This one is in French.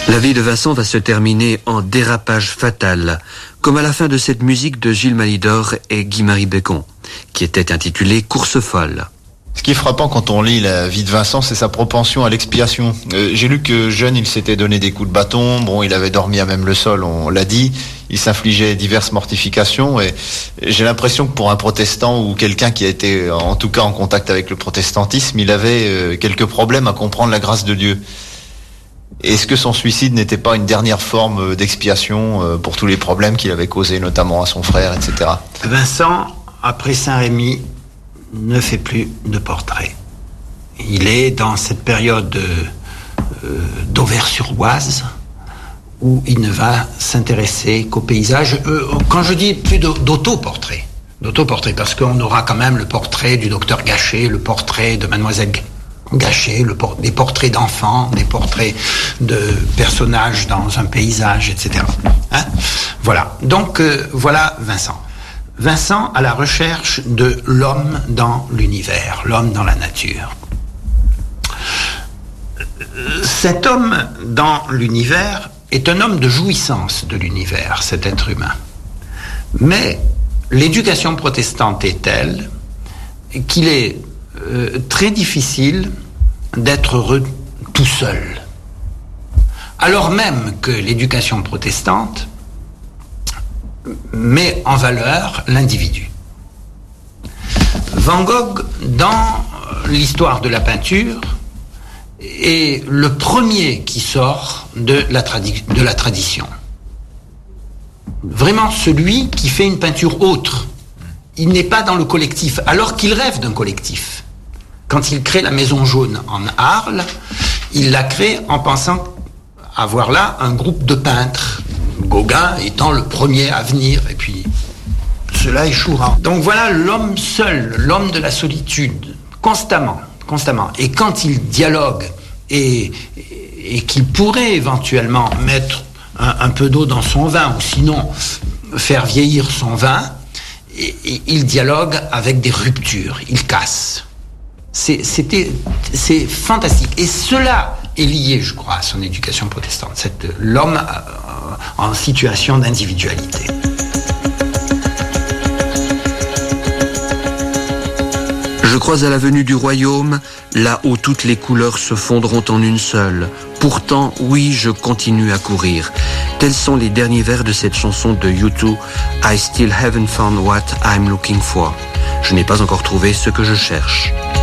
La vie de Vincent va se terminer en dérapage fatal, comme à la fin de cette musique de Gilles Malidor et Guy-Marie Bécon, qui était intitulée Course folle. Ce qui est frappant quand on lit la vie de Vincent, c'est sa propension à l'expiation. J'ai lu que jeune, il s'était donné des coups de bâton, bon, il avait dormi à même le sol, on l'a dit, il s'infligeait diverses mortifications, et j'ai l'impression que pour un protestant ou quelqu'un qui a été en tout cas en contact avec le protestantisme, il avait quelques problèmes à comprendre la grâce de Dieu. Est-ce que son suicide n'était pas une dernière forme d'expiation pour tous les problèmes qu'il avait causés, notamment à son frère, etc. Vincent, après Saint-Rémy, ne fait plus de portraits. Il est dans cette période d'Auvers-sur-Oise où il ne va s'intéresser qu'au paysage. Quand je dis plus d'autoportrait, parce qu'on aura quand même le portrait du docteur Gachet, le portrait de Mademoiselle Gachet, des portraits d'enfants, des portraits de personnages dans un paysage, etc. Hein? Voilà. Donc voilà Vincent. Vincent à la recherche de l'homme dans l'univers, l'homme dans la nature. Cet homme dans l'univers est un homme de jouissance de l'univers, cet être humain. Mais l'éducation protestante est telle qu'il est très difficile d'être heureux tout seul. Alors même que l'éducation protestante met en valeur l'individu. Van Gogh, dans l'histoire de la peinture, est le premier qui sort de la tradition. Vraiment celui qui fait une peinture autre. Il n'est pas dans le collectif, alors qu'il rêve d'un collectif. Quand il crée la Maison Jaune en Arles, il la crée en pensant avoir là un groupe de peintres. Gauguin étant le premier à venir, et puis cela échouera. Donc voilà l'homme seul, l'homme de la solitude, constamment. Et quand il dialogue et qu'il pourrait éventuellement mettre un peu d'eau dans son vin, ou sinon faire vieillir son vin, il dialogue avec des ruptures, il casse. C'est fantastique. Et cela est lié, je crois, à son éducation protestante. L'homme en situation d'individualité. Je crois à la venue du royaume, là où toutes les couleurs se fondront en une seule. Pourtant, oui, je continue à courir. Tels sont les derniers vers de cette chanson de U2, I still haven't found what I'm looking for. Je n'ai pas encore trouvé ce que je cherche.